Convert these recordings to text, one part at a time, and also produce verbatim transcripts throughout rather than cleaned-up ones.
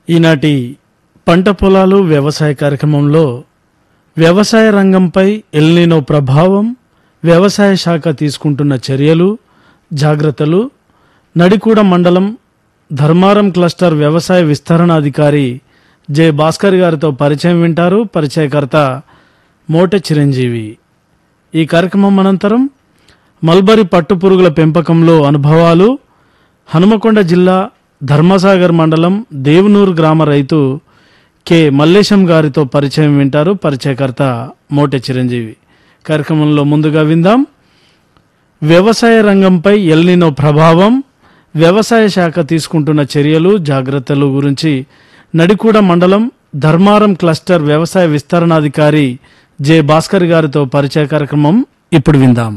ఈనాటి పంట పొలాలు వ్యవసాయ కార్యక్రమంలో వ్యవసాయ రంగంపై ఎల్నినో ప్రభావం, వ్యవసాయ శాఖ తీసుకుంటున్న చర్యలు, జాగ్రత్తలు, నడికూడ మండలం ధర్మారం క్లస్టర్ వ్యవసాయ విస్తరణాధికారి జె భాస్కర్ గారితో పరిచయం వింటారు. పరిచయకర్త మోట చిరంజీవి. ఈ కార్యక్రమం అనంతరం మల్బరీ పట్టుపురుగుల పెంపకంలో అనుభవాలు, హనుమకొండ జిల్లా ధర్మసాగర్ మండలం దేవునూరు గ్రామ రైతు కె మల్లేశం గారితో పరిచయం వింటారు. పరిచయకర్త మోట చిరంజీవి. కార్యక్రమంలో ముందుగా విందాం వ్యవసాయ రంగంపై ఎల్నినో ప్రభావం, వ్యవసాయ శాఖ తీసుకుంటున్న చర్యలు, జాగ్రత్తలు గురించి నడికూడ మండలం ధర్మారం క్లస్టర్ వ్యవసాయ విస్తరణాధికారి జె భాస్కర్ గారితో పరిచయ కార్యక్రమం ఇప్పుడు విందాం.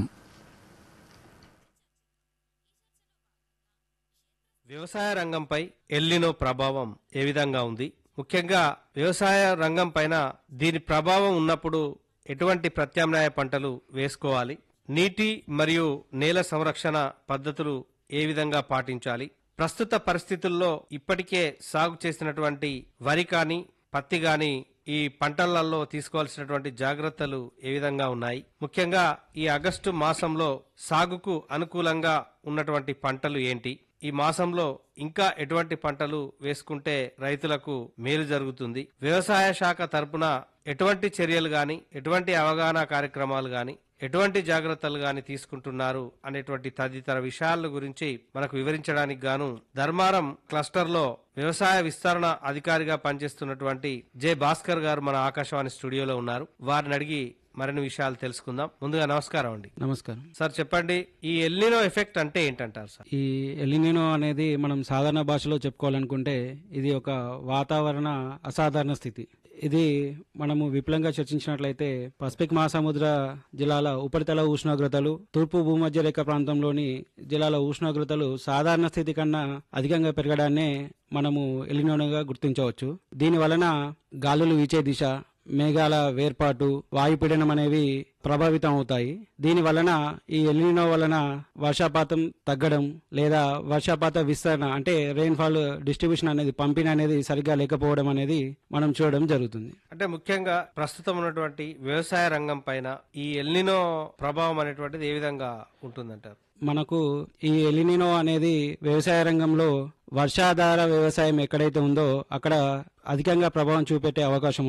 వ్యవసాయ రంగంపై ఎల్నినో ప్రభావం ఏ విధంగా ఉంది, ముఖ్యంగా వ్యవసాయ రంగం పైన దీని ప్రభావం ఉన్నప్పుడు ఎటువంటి ప్రత్యామ్నాయ పంటలు వేసుకోవాలి, నీటి మరియు నేల సంరక్షణ పద్ధతులు ఏ విధంగా పాటించాలి, ప్రస్తుత పరిస్థితుల్లో ఇప్పటికే సాగు చేసినటువంటి వరి కానీ పత్తి కానీ ఈ పంటలలో తీసుకోవాల్సినటువంటి జాగ్రత్తలు ఏ విధంగా ఉన్నాయి, ముఖ్యంగా ఈ ఆగస్టు మాసంలో సాగుకు అనుకూలంగా ఉన్నటువంటి పంటలు ఏంటి, ఈ మాసంలో ఇంకా ఎటువంటి పంటలు వేసుకుంటే రైతులకు మేలు జరుగుతుంది, వ్యవసాయ శాఖ తరపున ఎటువంటి చర్యలు గాని, ఎటువంటి అవగాహన కార్యక్రమాలు గాని, ఎటువంటి జాగ్రత్తలు గాని తీసుకుంటున్నారు అనేటువంటి తదితర విషయాల గురించి మనకు వివరించడానికి గాను ధర్మారం క్లస్టర్ లో వ్యవసాయ విస్తరణ అధికారిగా పనిచేస్తున్నటువంటి జె భాస్కర్ గారు మన ఆకాశవాణి స్టూడియోలో ఉన్నారు. వారిని అడిగి మరిన్ని విషయాలు తెలుసుకుందాం. ముందుగా నమస్కారం అండి. నమస్కారం సార్, చెప్పండి, ఈ ఎల్నినో ఎఫెక్ట్ అంటే ఏంటంటారు సార్? ఈ ఎల్నినో అనేది మనం సాధారణ భాషలో చెప్పుకోవాలనుకుంటే ఇది ఒక వాతావరణ అసాధారణ స్థితి. ఇది మనము విపులంగా చర్చించినట్లయితే పసిఫిక్ మహాసముద్ర జిల్లాల ఉపరితల ఉష్ణోగ్రతలు, తూర్పు భూమధ్య రేఖ ప్రాంతంలోని జిల్లాల ఉష్ణోగ్రతలు సాధారణ స్థితి కన్నా అధికంగా పెరగడాన్నే మనము ఎల్నినోగా గుర్తించవచ్చు. దీని వలన గాలులు వీచే దిశ, మేఘాల వేర్పాటు, వాయుపీడనం అనేవి ప్రభావితం అవుతాయి. దీని వలన ఈ ఎల్నినో వలన వర్షపాతం తగ్గడం లేదా వర్షపాత విస్తరణ అంటే రెయిన్ఫాల్ డిస్ట్రిబ్యూషన్ అనేది, పంపిణీ అనేది సరిగ్గా లేకపోవడం అనేది మనం చూడడం జరుగుతుంది. అంటే ముఖ్యంగా ప్రస్తుతం ఉన్నటువంటి వ్యవసాయ రంగం పైన ఈ ఎల్నినో ప్రభావం అనేటువంటిది ఏ విధంగా ఉంటుందంటారు? మనకు ఈ ఎల్నినో అనేది వ్యవసాయ రంగంలో వర్షాధార వ్యవసాయం ఎక్కడైతే ఉందో అక్కడ అధికంగా ప్రభావం చూపెట్టే అవకాశం